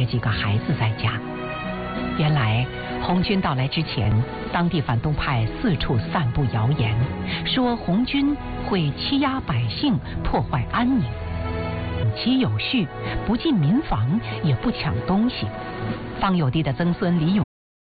几个孩子在家。原来红军到来之前，当地反动派四处散布谣言，说红军会欺压百姓，破坏安宁，整齐有序，不进民房，也不抢东西。方有地的曾孙李永